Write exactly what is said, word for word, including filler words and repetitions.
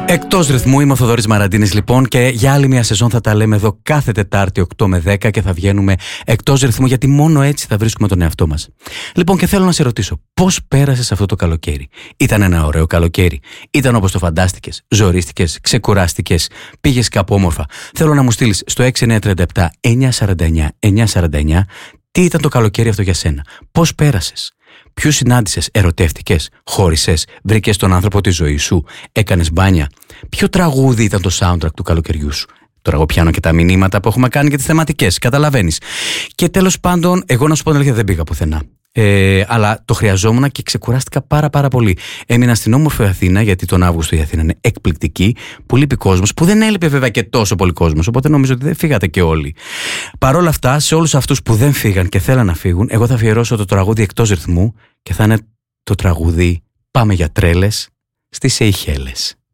Εκτός ρυθμού, είμαι ο Θοδωρής Μαραντίνης λοιπόν, και για άλλη μια σεζόν θα τα λέμε εδώ κάθε Τετάρτη οκτώ με δέκα και θα βγαίνουμε εκτός ρυθμού, γιατί μόνο έτσι θα βρίσκουμε τον εαυτό μας. Λοιπόν, και θέλω να σε ρωτήσω, πώς πέρασες αυτό το καλοκαίρι? Ήταν ένα ωραίο καλοκαίρι? Ήταν όπως το φαντάστηκες? Ζορίστηκες? Ξεκουράστηκες? Πήγες κάπου όμορφα? Θέλω να μου στείλεις στο έξι εννιά τρία επτά εννιά τέσσερα εννιά εννιά τέσσερα εννιά τι ήταν το καλοκαίρι αυτό για σένα. Πώς πέρασες? Ποιους συνάντησες? Ερωτεύτηκες? Χώρισες? Βρήκες τον άνθρωπο της ζωής σου? Έκανες μπάνια? Ποιο τραγούδι ήταν το soundtrack του καλοκαιριού σου? Τώρα εγώ πιάνω και τα μηνύματα που έχουμε κάνει και τις θεματικές, καταλαβαίνεις. Και τέλος πάντων, εγώ να σου πω την αλήθεια, δεν πήγα πουθενά. Ε, αλλά το χρειαζόμουν και ξεκουράστηκα πάρα πάρα πολύ. Έμεινα στην όμορφη Αθήνα, γιατί τον Αύγουστο η Αθήνα είναι εκπληκτική, που λείπει κόσμος, που δεν έλειπε βέβαια και τόσο πολύ κόσμος, οπότε νομίζω ότι δεν φύγατε και όλοι. Παρ' όλα αυτά, σε όλους αυτούς που δεν φύγαν και θέλαν να φύγουν, εγώ θα αφιερώσω το τραγούδι εκτός ρυθμού και θα είναι το τραγούδι «Πάμε για τρέλες» στις Σεϊχέλες.